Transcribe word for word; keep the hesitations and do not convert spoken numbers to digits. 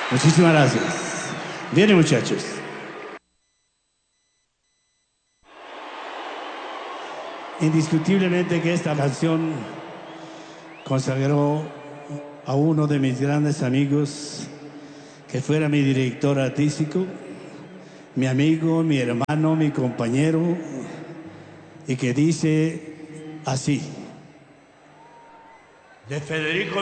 Muchísimas gracias. Bien, muchachos. Indiscutiblemente que esta canción consagró a uno de mis grandes amigos, que fuera mi director artístico, mi amigo, mi hermano, mi compañero, y que dice así: de Federico